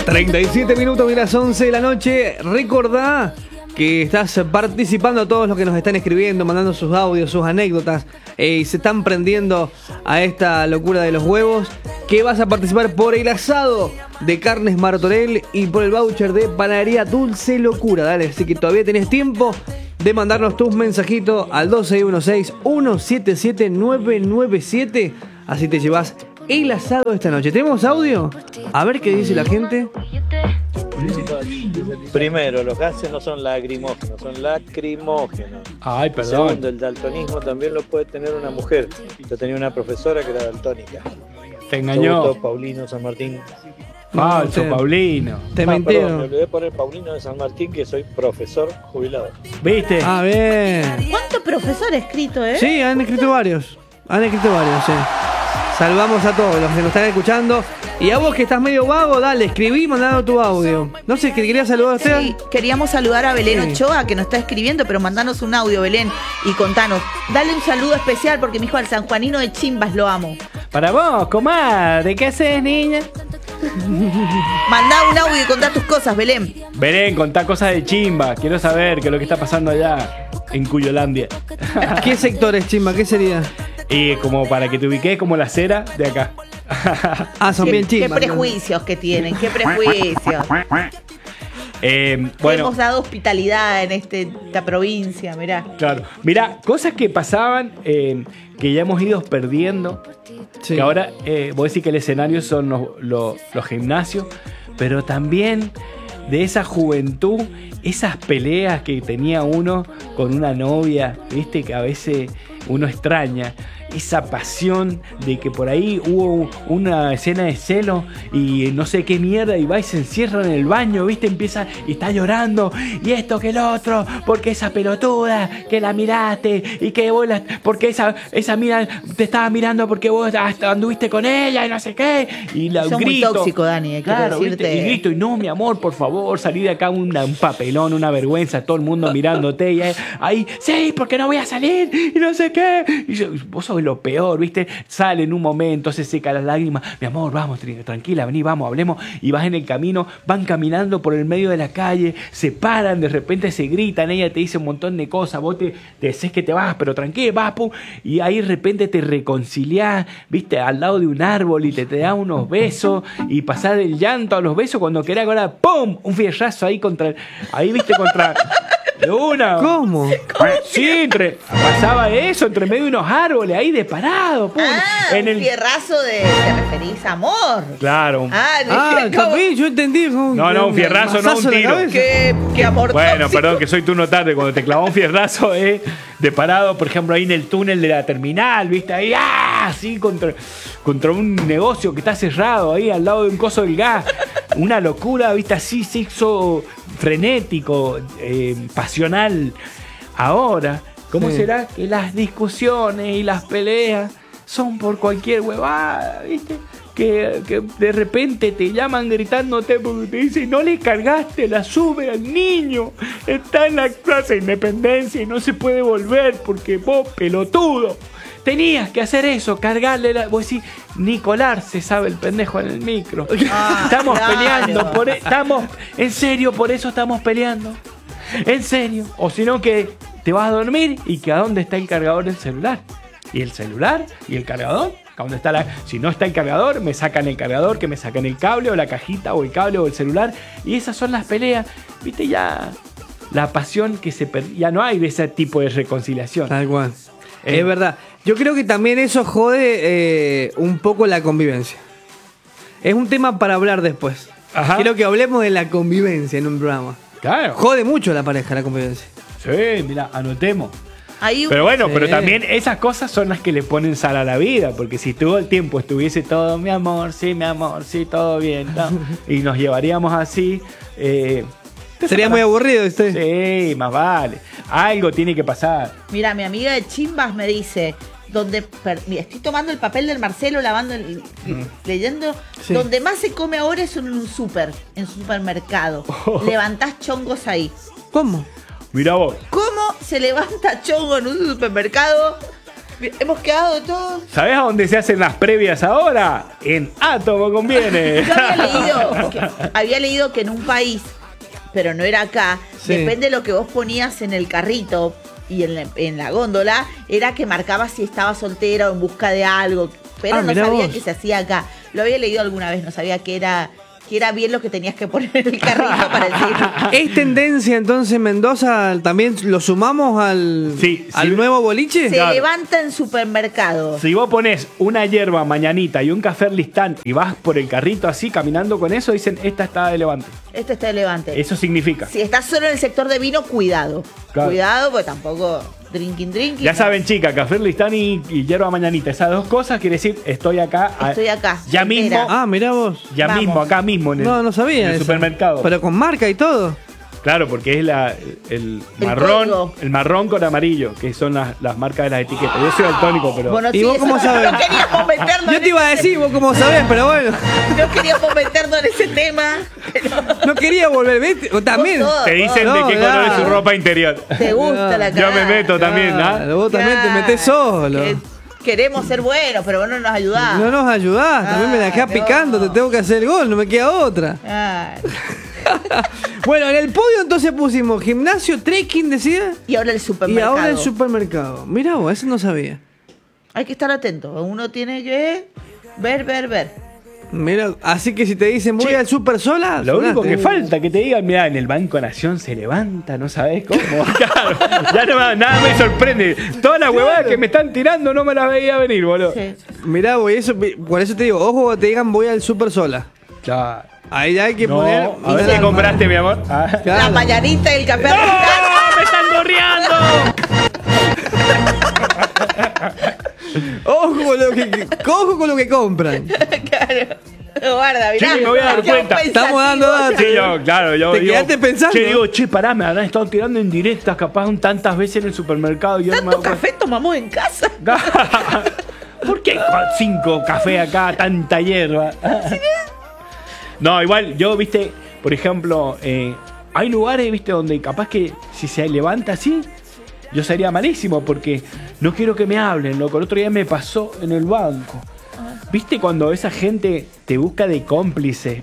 37 minutos de las 11 de la noche. Recordá que estás participando, a todos los que nos están escribiendo, mandando sus audios, sus anécdotas, y se están prendiendo a esta locura de los huevos, que vas a participar por el asado de Carnes Martorell y por el voucher de Panadería Dulce Locura. Dale, así que todavía tenés tiempo de mandarnos tus mensajitos al 2616-177-997. Así te llevas el asado esta noche. ¿Tenemos audio? A ver qué dice la gente. Primero, los gases no son lacrimógenos, son lacrimógenos. Ay, perdón. Segundo, el daltonismo también lo puede tener una mujer. Yo tenía una profesora que era daltónica. Te engañó. Soto, Paulino San Martín. Falso, Paulino. Te Perdón, mintieron. me olvidé poner Paulino de San Martín, que soy profesor jubilado. ¿Viste? Ah, bien. ¿Cuánto profesor ha escrito, Sí, han escrito varios. Sí. Salvamos a todos los que nos están escuchando. Y a vos que estás medio vago, dale, escribí mandando tu audio. No sé, ¿que querías saludar a usted? Sí, queríamos saludar a Belén Sí. Ochoa, que nos está escribiendo, pero mandanos un audio, Belén, y contanos. Dale un saludo especial porque mi hijo al sanjuanino de Chimbas lo amo. Para vos, comadre, ¿qué haces, niña? Mandá un audio y contá tus cosas, Belén. Belén, contá cosas de chimba. Quiero saber qué es lo que está pasando allá en Cuyolandia. ¿Qué sector es, Chimba? ¿Qué sería? Y como para que te ubiques como la cera de acá. Ah, son bien Qué chimbas. prejuicios que tienen, qué prejuicios. Bueno, Hemos dado hospitalidad en esta provincia, mirá. claro. Mirá, cosas que pasaban que ya hemos ido perdiendo. Sí. Que ahora vos decís que el escenario son los gimnasios, pero también de esa juventud, esas peleas que tenía uno con una novia, viste, que a veces uno extraña. Esa pasión de que por ahí hubo una escena de celo y no sé qué mierda, y va y se encierra en el baño, viste, empieza y está llorando, y esto que el otro, porque esa pelotuda que la miraste, y que vos porque esa mira te estaba mirando porque vos hasta anduviste con ella y no sé qué, y la Sos grito. muy tóxico, Dani, Claro, quiero decirte. ¿viste? Y grito, y no, mi amor, por favor, salí de acá un papelón, una vergüenza, todo el mundo mirándote, y ahí, sí, porque no voy a salir, y no sé qué, y yo, vos sos lo peor, ¿viste? Sale en un momento, se seca las lágrimas, mi amor, vamos, tranquila, vení, vamos, hablemos, y vas en el camino, van caminando por el medio de la calle, se paran, de repente se gritan, ella te dice un montón de cosas, vos te decís que te vas, pero tranquila, vas, pum, y ahí de repente te reconciliás, ¿viste? Al lado de un árbol y te da unos besos, y pasar del llanto a los besos cuando querés, ahora, ¡pum! Un fierrazo ahí ¿viste? Contra... De una. ¿Cómo? Sí, pasaba eso entre medio de unos árboles, ahí de parado. Pum, En el fierrazo te referís a amor. Claro. Capí, yo entendí. No, un fierrazo, no un tiro. Qué amor Bueno, tóxico. perdón, que soy turno tarde. Cuando te clavó un fierrazo, de parado, por ejemplo, ahí en el túnel de la terminal, ¿viste? Ahí, así contra un negocio que está cerrado, ahí al lado de un coso del gas. Una locura, ¿viste? Así, sexo frenético, pasional. Ahora, ¿cómo será que las discusiones y las peleas son por cualquier huevada, ¿viste? Que de repente te llaman gritándote porque te dicen no le cargaste la sube al niño, está en la Plaza de Independencia y no se puede volver porque vos, pelotudo, tenías que hacer eso, cargarle la... Vos decís, Nicolás se sabe el pendejo en el micro. Estamos claro. peleando, estamos, en serio, por eso estamos peleando. En serio. O si no, que te vas a dormir y que a dónde está el cargador del celular. Y el celular y el cargador. ¿A dónde está si no está el cargador, me sacan el cargador, que me sacan el cable o la cajita o el cable o el celular. Y esas son las peleas. Viste, ya la pasión que ya no hay de ese tipo de reconciliación. Tal cual. Es verdad. Yo creo que también eso jode un poco la convivencia. Es un tema para hablar después. Ajá. Quiero que hablemos de la convivencia en un programa. Claro. Jode mucho la pareja, la convivencia. Sí, mira, anotemos. Ahí, Pero bueno, Sí. pero también esas cosas son las que le ponen sal a la vida, porque si todo el tiempo estuviese todo, mi amor, sí, todo bien, ¿no? Y nos llevaríamos así, Sería muy aburrido, ¿viste? sí, más vale. Algo tiene que pasar. mira, mi amiga de Chimbas me dice, mira, estoy tomando el papel del Marcelo, leyendo, Sí. donde más se come ahora es en un supermercado. Levantás chongos ahí. ¿Cómo? Mira vos. ¿Cómo se levanta chongo en un supermercado? Hemos quedado todos. ¿Sabés a dónde se hacen las previas ahora? En Átomo Conviene. Yo había leído que en un país, pero no era acá, Sí. depende de lo que vos ponías en el carrito y en la góndola, era que marcaba si estaba soltera o en busca de algo. Pero no mirá sabía vos. que se hacía acá. Lo había leído alguna vez, no sabía que era bien lo que tenías que poner en el carrito para decir. ¿Es tendencia entonces Mendoza? ¿También lo sumamos al Sí, nuevo boliche? Se Claro. levanta en supermercado. Si vos pones una hierba mañanita y un café listán y vas por el carrito así caminando con eso, dicen, esta está de Levante. Este está de Levante. Eso significa. Si estás solo en el sector de vino, cuidado. Claro. Cuidado, porque tampoco drinking. Ya no. saben, chicas, café listán y hierba mañanita. Esas dos cosas quiere decir, estoy acá. Estoy acá, Ya entera. mismo. Ah, mirá vos. Ya Vamos. mismo, acá mismo en el, No sabía en el eso. supermercado. Pero con marca y todo. Claro, porque es el El marrón, código. el marrón con amarillo, que son las marcas de las etiquetas. Yo soy daltónico, pero Bueno, ¿Y sí, vos eso cómo sabés? No queríamos meternos Yo te iba a decir, vos cómo sabés, pero bueno. No queríamos meternos en ese tema. Pero No quería volver, ¿viste? O también. Vos te dicen No, de qué color es su claro. ropa interior. te gusta la Yo cara. me meto también, ¿ah? Claro, vos también te Claro, metés solo. que queremos ser buenos, pero vos no nos ayudás. No nos ayudás, también me la dejás no. picando, te tengo que hacer el gol, no me queda otra. Ay. Bueno, en el podio entonces pusimos gimnasio, trekking, decía, Y ahora el y supermercado. ahora el supermercado. Mirá vos, eso no sabía. Hay que estar atento. Uno tiene que ver. Mira, así que si te dicen voy Che, al super sola, Lo único sonaste. que falta que te digan, mira, en el Banco Nación se levanta, no sabés cómo. Claro, ya nada me sorprende. Todas las huevadas que me están tirando no me las veía venir, boludo. Sí. Mirá, vos, por eso te digo, ojo cuando te digan voy al super sola. Claro. Ahí ya hay que No, poner. a ver qué compraste, mi amor. Ah. Claro. La mañanita y el café. ¡No! ¡Me están gorreando! Ojo con lo que compran. Claro. Guarda, mirá. Sí, me voy a dar Yo cuenta. pensativo Estamos dando ya. datos. Sí, yo, claro, yo ¿Te digo, quedaste pensando? Che, digo, pará, me habrán estado tirando en directas capaz tantas veces en el supermercado y yo no me ¿Tanto doy cuenta. café tomamos en casa? ¿Por qué 5 cafés acá, tanta hierba? No, igual, yo, viste, por ejemplo, hay lugares, viste, donde capaz que si se levanta así, yo sería malísimo porque no quiero que me hablen, loco. El otro día me pasó en el banco. ¿Viste cuando esa gente te busca de cómplice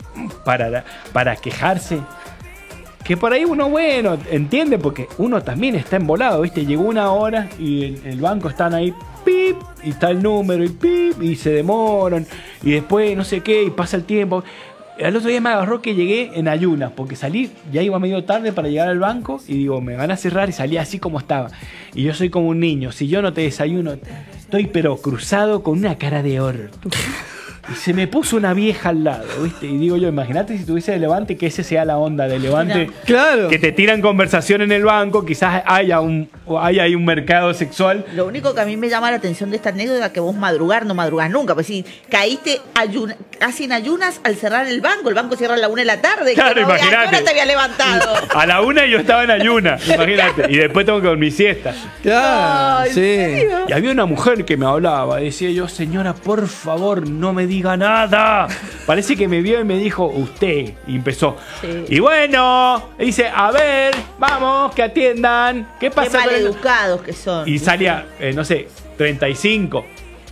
para quejarse? Que por ahí uno, bueno, entiende porque uno también está embolado, ¿viste? Llegó una hora y el banco están ahí, pip, y está el número, y pip, y se demoran, y después no sé qué, y pasa el tiempo. El otro día me agarró que llegué en ayunas, porque salí, ya iba medio tarde para llegar al banco, y digo, me van a cerrar, y salí así como estaba. Y yo soy como un niño, si yo no te desayuno, estoy pero cruzado con una cara de orto. Y se me puso una vieja al lado, ¿viste? Y digo yo, imagínate si tuviese de Levante, que ese sea la onda de Levante. Claro. Que te tiran conversación en el banco, quizás haya ahí un mercado sexual. Lo único que a mí me llama la atención de esta anécdota es que vos no madrugás nunca. Pues si caíste casi en ayunas al cerrar el banco cierra a la 1 de la tarde. Claro, que no, imagínate. ¿a qué hora te había levantado? A la 1 yo estaba en ayuna, imagínate. Y después tengo que dormir siesta. Claro, Ay, ¿en sí. serio? Y había una mujer que me hablaba, decía yo, señora, por favor, no me diga nada. Parece que me vio y me dijo, usted. Y empezó. Sí. Y bueno, dice, a ver, vamos, que atiendan. ¿Qué Qué pasa con el-?" maleducados que son. Y salía, no sé, 35,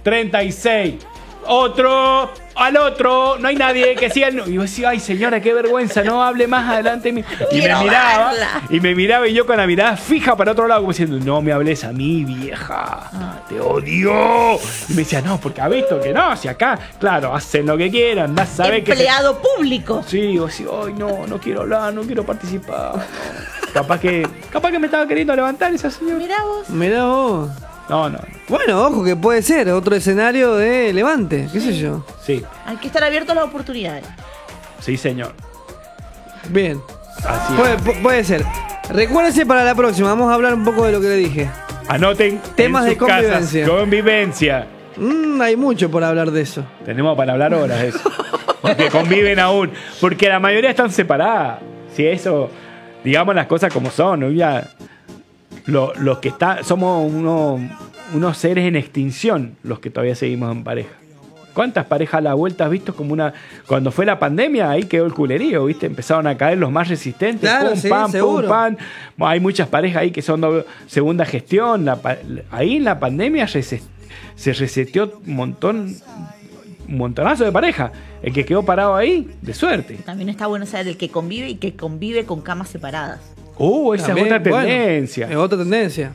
36, otro, al otro, no hay nadie que siga. Y yo decía, ay señora, qué vergüenza, no hable más adelante. Y me Quiero miraba, verla. y yo con la mirada fija para otro lado, como diciendo, no me hables a mí, vieja, te odio. Y me decía, no, porque ha visto que no, si acá, claro, hacen lo que quieran, andás a saber que. Empleado público. Sí, digo, sí, ay, no quiero hablar, no quiero participar. No. Capaz que me estaba queriendo levantar esa señora. Mirá vos. Mirá vos. No. Bueno, ojo que puede ser otro escenario de Levante, qué sé yo. Sí, Hay que estar abiertos a las oportunidades. sí, señor. Bien. Así es. Puede ser. Recuérdense para la próxima, vamos a hablar un poco de lo que le dije. Anoten Temas en de sus casas, convivencia. convivencia. Hay mucho por hablar de eso. Tenemos para hablar horas de eso. Porque conviven aún. Porque la mayoría están separadas. Si eso, digamos las cosas como son, ¿no? Ya, los que somos unos seres en extinción, los que todavía seguimos en pareja. ¿Cuántas parejas a la vuelta has visto como una... Cuando fue la pandemia, ahí quedó el culerío, ¿viste? Empezaron a caer los más resistentes. Claro, pum, sí, pam, seguro. pum, pam. Bueno, hay muchas parejas ahí que son segunda gestión. Ahí en la pandemia se reseteó un montonazo de pareja. El que quedó parado ahí, de suerte. También está bueno saber el que convive y que convive con camas separadas. Esa También, es otra bueno, tendencia. es otra tendencia.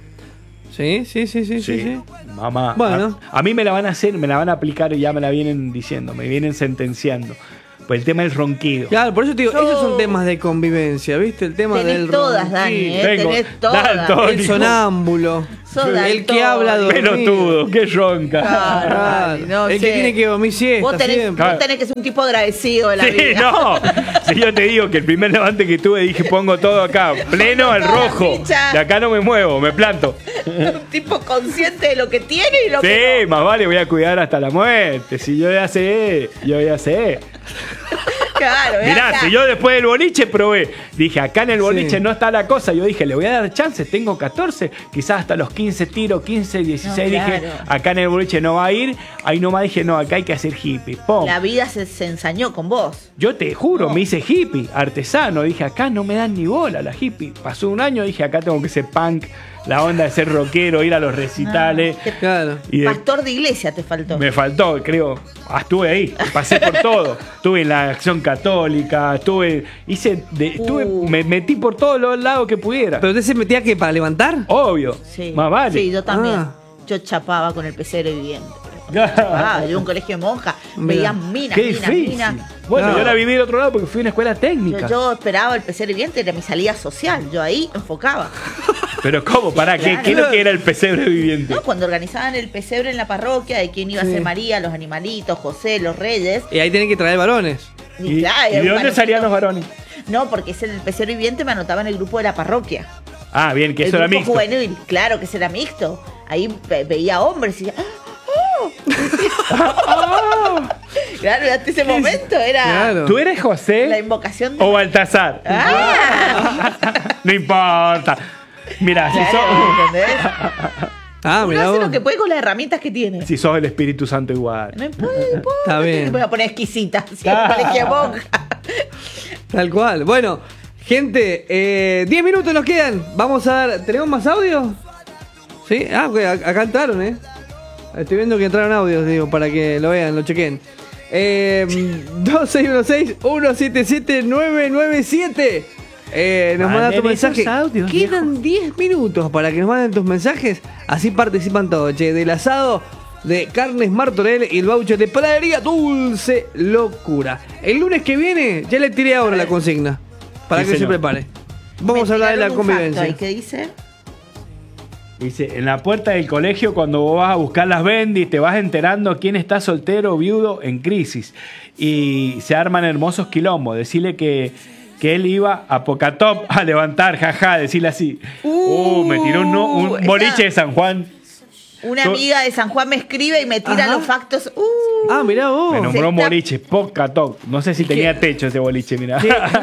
Sí. Mamá. Bueno. A mí me la van a hacer, me la van a aplicar y ya me la vienen diciendo, me vienen sentenciando. Pues el tema del ronquido. Claro, por eso te digo, esos son temas de convivencia, ¿viste? El tema Tenés del todas, ronquido. Dani, Tengo tenés todas. daltónico. El sonámbulo. Sos El que daltónico. habla dormido. Pelotudo, qué ronca. Claro, Dani, no el sé. que tiene que dormir siesta Vos tenés, siempre. vos tenés que ser un tipo agradecido de la Sí, vida. no. Si yo te digo que el primer levante que tuve dije pongo todo acá, pleno al toda la rojo. ficha. De acá no me muevo, me planto. Un tipo consciente de lo que tiene y lo que Sí, más vale voy a cuidar hasta la muerte. Si yo ya sé. no. Claro, Mirá, acá. si yo después del boliche probé, dije, acá en el boliche Sí. no está la cosa. Yo dije, le voy a dar chance, tengo 14, quizás hasta los 15 tiro, 15, 16. No, Dije, claro. acá en el boliche no va a ir. Ahí nomás dije, no, acá hay que hacer hippie. Pum. La vida se ensañó con vos. Yo te juro, No. me hice hippie, artesano. Dije, acá no me dan ni bola la hippie. Pasó un año, dije, acá tengo que ser punk. La onda de ser rockero, ir a los recitales. Claro. Y de- Pastor de iglesia te faltó. me faltó, creo. Estuve ahí, pasé por todo. Estuve en la acción católica, me metí por todos los lados que pudiera. ¿Pero usted se metía que para levantar? Obvio. Sí. Más vale. Sí, yo también. Ah. Yo chapaba con el pesebre viviente. Yo en un colegio de monjas, veía minas, Qué minas, difícil. minas. Bueno, No. yo la viví de otro lado porque fui a una escuela técnica. Yo esperaba el pesebre viviente, era mi salida social. Yo ahí enfocaba. Pero ¿cómo? ¿Para qué? Claro. ¿Qué es lo que era el pesebre viviente? ¿No? Cuando organizaban el pesebre en la parroquia, de quién iba a Sí. ser María, los animalitos, José, los reyes. Y ahí tienen que traer varones. ¿Y, claro, y de dónde varoncito. salían los varones? No, porque es el pesebre viviente me anotaba en el grupo de la parroquia. Ah, bien, que El eso era grupo mixto. juvenil, claro que ese era mixto. Ahí veía hombres y decía, claro, hasta ese momento era Claro. ¿Tú eres la José invocación de... o Baltasar? ¡Ah! No importa. Mira, ¿Entendés? Ah, Uno mirá hace vos. lo que puede con las herramientas que tiene. si sos el Espíritu Santo igual. No importa. Está bien. Me voy a poner exquisita. Ah. Siempre que monja. Tal cual. Bueno, gente, 10 minutos nos quedan. Vamos a dar. ¿Tenemos más audio? Sí, ok, acá entraron, Estoy viendo que entraron audios, digo, para que lo vean, lo chequen. 2616-177-997. Nos mandan tu Manden mensaje. esos audios, Quedan 10 minutos para que nos manden tus mensajes. Así participan todos, che. Del asado de Carnes Martorell y el voucher de Panadería Dulce Locura. El lunes que viene, ya le tiré ahora la consigna. Para Sí, que se señor. prepare. Vamos a hablar de la tiraron un facto convivencia. ahí, ¿qué dice? Dice, en la puerta del colegio cuando vos vas a buscar las bendis te vas enterando quién está soltero o viudo en crisis. Y se arman hermosos quilombos. Decirle que él iba a Pocatop a levantar, jaja, decirle así. Me tiró un esa- boliche de San Juan. Una Tú- amiga de San Juan me escribe y me tira Ajá. los factos. Ah, mirá vos. Me nombró un está- boliche, Pocatop. No sé si tenía techo ese boliche, mira. Era,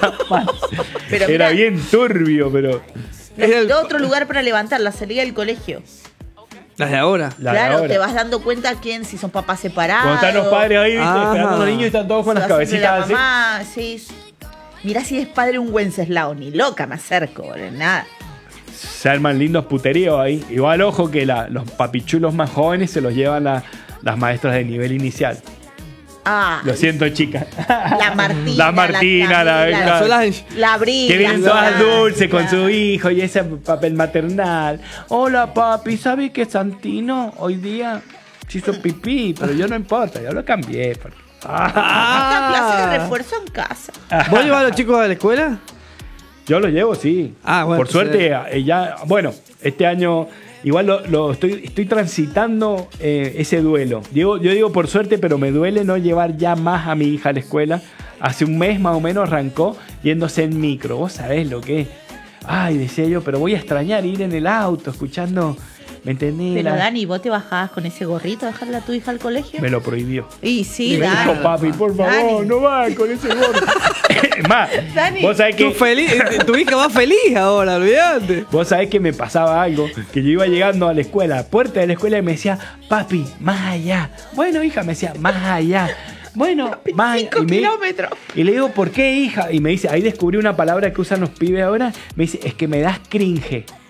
Pero era mirá. bien turbio, pero... Me Era el- tiró otro lugar para levantar la salida del colegio. Las de ahora. La de Claro, ahora. te vas dando cuenta quién, si son papás separados. Cuando están los padres ahí, ¿viste? Ajá. Esperando a los niños y están todos con las se va siempre cabecitas la así. mamá, sí. Mirá si es padre un Wenceslao, ni loca me acerco, boludo, nada. Se arman lindos puteríos ahí. Igual, ojo que los papichulos más jóvenes se los llevan las maestras de nivel inicial. Ah, Lo siento, chicas. la Martina. La Martina, la- Camila, la- Solange. la Bri. Que vienen la todas Solange, dulces con la- su hijo y ese papel maternal. Hola, papi, ¿sabes que Santino hoy día se hizo pipí? Pero yo no importa, yo lo cambié. porque- Esta clase de refuerzo en casa. ¿Vos llevas a los chicos a la escuela? Yo lo llevo, sí. Ah, bueno, Por suerte, ya, bueno, este año igual estoy transitando ese duelo. Yo digo por suerte, pero me duele no llevar ya más a mi hija a la escuela. Hace un mes más o menos arrancó yéndose en micro. Vos sabés lo que es. Ay, decía yo, pero voy a extrañar ir en el auto escuchando. ¿Me entendés? Pero Dani, ¿vos te bajabas con ese gorrito a dejarle a tu hija al colegio? Me lo prohibió. Y sí, Me Dani. dijo, papi, por favor, Dani. no va con ese gorro. Es más, Dani. vos sabés que... Tu hija va feliz ahora, olvídate. Vos sabés que me pasaba algo, que yo iba llegando a la escuela, a la puerta de la escuela y me decía, papi, más allá. Bueno, hija, me decía, más allá. Bueno, más allá. 5 Y me- kilómetros. Y le digo, ¿por qué, hija? Y me dice, ahí descubrí una palabra que usan los pibes ahora. Me dice, es que me das cringe.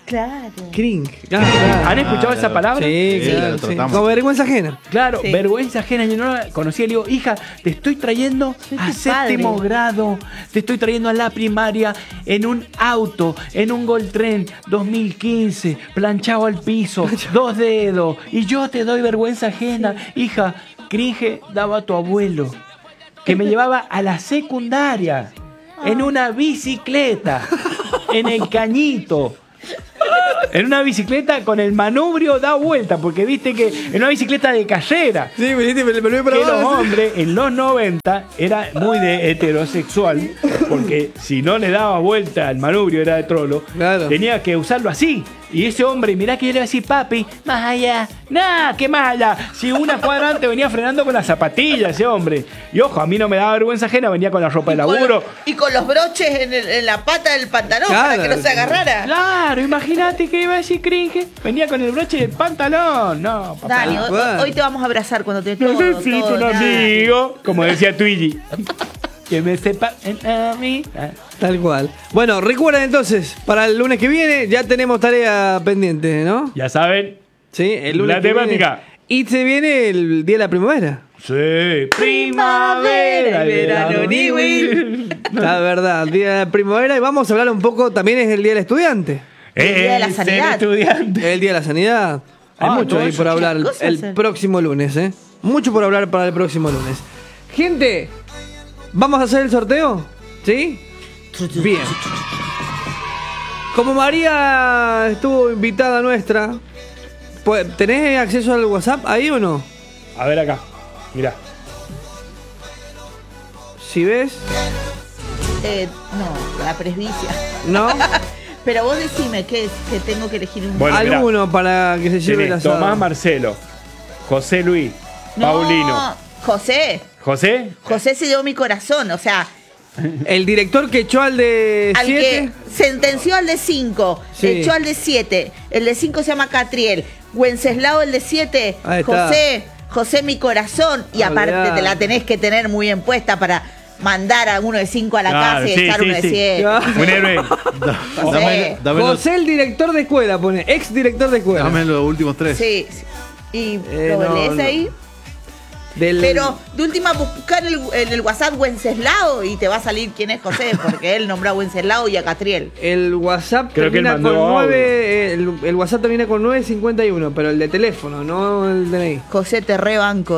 Claro. Cringe. ¿Han escuchado esa palabra? Sí, Sí, claro. la Sí. tratamos. Como vergüenza ajena. Claro, Sí. vergüenza ajena. Yo no la conocía. Le digo, hija, te estoy trayendo Soy a tu séptimo padre. grado. Te estoy trayendo a la primaria en un auto, en un Gol Tren 2015, planchado al piso, 2 dedos. Y yo te doy vergüenza ajena. Hija, cringe daba a tu abuelo, que me llevaba a la secundaria en una bicicleta, en el cañito. En una bicicleta con el manubrio da vuelta, porque viste que en una bicicleta de carrera, Sí, me lo voy a que los probar. hombres en los 90 era muy de heterosexual, porque si no le daba vuelta al manubrio, era de trolo, Claro. tenía que usarlo así. Y ese hombre, mirá que yo le iba a decir, papi, más allá. Nah, qué más allá. Si una cuadra antes venía frenando con las zapatillas ese hombre. Y ojo, a mí no me daba vergüenza ajena, venía con la ropa de laburo. Y con los broches en la pata del pantalón Claro. para que no se agarrara. Claro, imagínate que iba a decir cringe. Venía con el broche del pantalón. No, papá. Dani, Bueno. hoy te vamos a abrazar cuando te todo, Necesito todo, un Dani. amigo, como decía Twiggy. Que me sepa a mí. Tal cual. Bueno, recuerden entonces, para el lunes que viene ya tenemos tarea pendiente, ¿no? Ya saben. Sí, el lunes La que temática. viene. Y se viene el día de la primavera. Sí. Primavera y verano. La verdad, día de la primavera. Y vamos a hablar un poco, también es el día del estudiante. El día de la ser sanidad. estudiante. El día de la sanidad. Hay mucho todo ahí eso, por hablar muchas el cosas. próximo lunes, ¿eh? Mucho por hablar para el próximo lunes. Gente, ¿vamos a hacer el sorteo? ¿Sí? Bien. Como María estuvo invitada nuestra, pues, ¿tenés acceso al WhatsApp ahí o no? A ver acá. Mirá. Si ves, No, la presbicia. ¿no? Pero vos decime que tengo que elegir un... Bueno, mirá. Alguno para que se lleve el Tenés asado. Tomás Marcelo, José Luis, No, Paulino. José. ¿José? José se dio mi corazón, o sea, El director que echó al de al 7. que sentenció al de 5, Sí. echó al de 7, el de 5 se llama Catriel, Wenceslao el de 7, Ahí está. José mi corazón, y aparte Olvidá. te la tenés que tener muy bien puesta para mandar a uno de 5 a la Claro, casa y sí, echar sí, uno de sí. 7. Claro. Un héroe. Dámelo, José el director de escuela, pone. Ex director de escuela. dame los últimos 3. Sí, sí. Y lo no, lees no. ahí. Del- Pero de última buscar en el WhatsApp Wenceslao y te va a salir quién es José, porque él nombró a Wenceslao y a Catriel. El WhatsApp Creo que él termina con mandó 9. El WhatsApp termina con 951, pero el de teléfono, no el DNI. José te rebanco,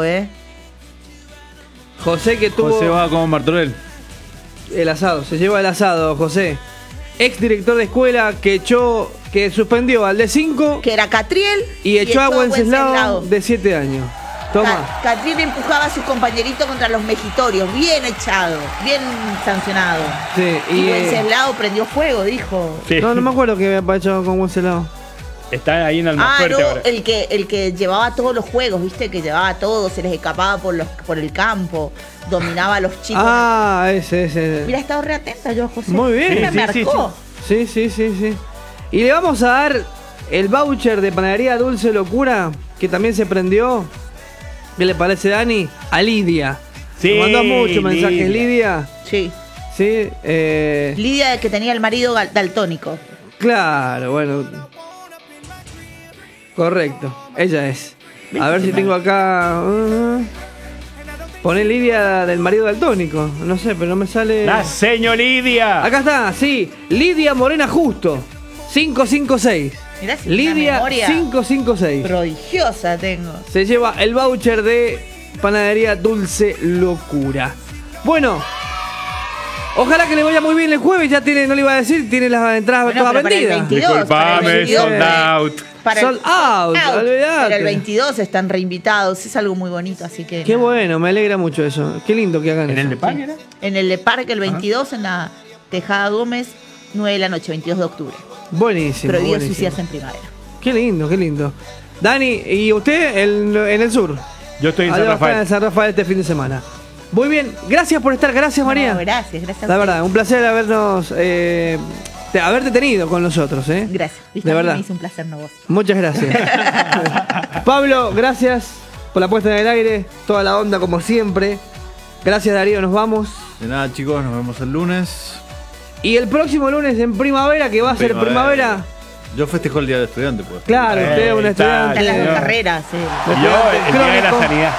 José que tuvo José va como Martorell. el asado, se lleva el asado, José. Ex director de escuela que suspendió al de 5 que era Catriel y echó a Wenceslao de 7 años. Toma. Catriel empujaba a sus compañeritos contra los mejitorios, bien echado, bien sancionado. Sí, Y Wenceslao prendió fuego, dijo. Sí. No me acuerdo qué había hecho con Wenceslao. Está ahí en Ah, Almafuerte no, ahora. el que llevaba todos los juegos, viste, que llevaba todo, se les escapaba por el campo, dominaba a los chicos. Ah, ese. Mira, he estado re atenta yo, José. Muy bien. Me Sí, sí, marcó. Sí. Y le vamos a dar el voucher de panadería Dulce Locura, que también se prendió. ¿Qué le parece, Dani? A Lidia. Sí, Nos mandó muchos mensajes, Lidia. Sí. Sí, Lidia, que tenía el marido daltónico. claro, bueno. Correcto, ella es. A ver si tengo acá. Poné Lidia del marido daltónico. No sé, pero no me sale. La señor Lidia. Acá está, sí. Lidia Morena Justo. 556. Mirá, si una Lidia memoria 556. prodigiosa tengo. Se lleva el voucher de panadería Dulce Locura. Bueno, ojalá que le vaya muy bien el jueves. Ya tiene, no le iba a decir, tiene las entradas Bueno, todas pero para el vendidas. 22, para el Disculpame, 22, sold out. Sold out, olvidate. Pero el 22 están reinvitados, es algo muy bonito, así que... Qué nada. bueno, me alegra mucho eso. Qué lindo que hagan ¿En eso. el de Pan era? En el de Parque el 22, en la Tejada Gómez, 9 de la noche, 22 de octubre. Buenísimo. Prohibido buenísimo. suicidarse en primavera. Qué lindo, qué lindo. Dani, ¿y usted en el sur? Yo estoy en Ahí San va a estar Rafael. en San Rafael este fin de semana. Muy bien, gracias por estar, gracias María. No, gracias a La ustedes. verdad, un placer habernos haberte tenido con nosotros, ¿eh? Gracias. Viste, De a mí verdad. me hizo un placer, no vos. Muchas gracias. Pablo, gracias por la puesta en el aire, toda la onda como siempre. Gracias Darío, nos vamos. De nada, chicos, nos vemos el lunes. Y el próximo lunes en primavera, que va a ser primavera, Yo festejo el Día del Estudiante, pues. Claro, usted es un Está, estudiante. Están las dos señor. carreras, sí. Y yo, el día de la Crónico. sanidad.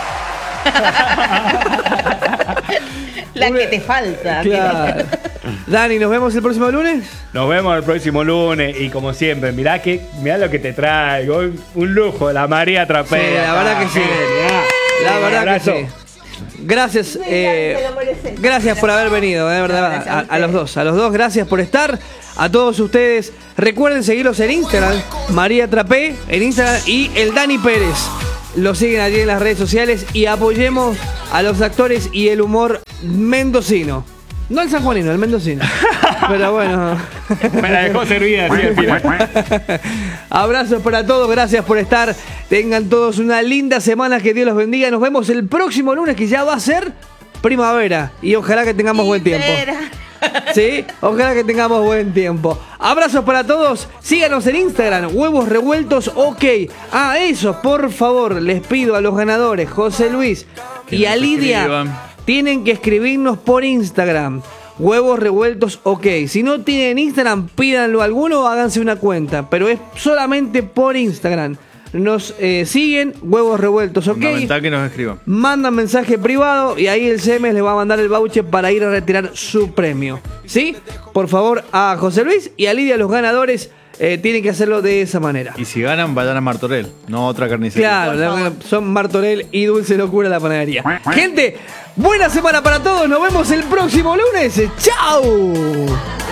La que te falta. Claro. Dani, ¿nos vemos el próximo lunes? Nos vemos el próximo lunes y como siempre, mirá lo que te traigo. Un lujo, la María Trapera. Sí, la verdad que sí. La verdad que sí. Gracias, gracias por haber venido, de verdad, Gracias a a los dos, gracias por estar, a todos ustedes. Recuerden seguirlos en Instagram, María Trapé en Instagram y el Dani Pérez. Lo siguen allí en las redes sociales y apoyemos a los actores y el humor mendocino. No el sanjuanino, el mendocino. Pero bueno. Me la dejó servida así al final. Abrazos para todos, gracias por estar. Tengan todos una linda semana, que Dios los bendiga. Nos vemos el próximo lunes, que ya va a ser primavera. Y ojalá que tengamos buen tiempo. Sí, ojalá que tengamos buen tiempo. Abrazos para todos. Síganos en Instagram, Huevos Revueltos OK. Eso, por favor, les pido a los ganadores, José Luis y a Lidia, escriban. tienen que escribirnos por Instagram. Huevos Revueltos OK. Si no tienen Instagram, pídanlo a alguno o háganse una cuenta. Pero es solamente por Instagram. Nos siguen, Huevos Revueltos OK. Fundamental que nos escriban. Mandan mensaje privado y ahí el CM les va a mandar el voucher para ir a retirar su premio. ¿Sí? Por favor, a José Luis y a Lidia, los ganadores, tienen que hacerlo de esa manera. Y si ganan, vayan a Martorell, no a otra carnicería. Claro, son Martorell y Dulce Locura la panadería. Gente, buena semana para todos. Nos vemos el próximo lunes. ¡Chao!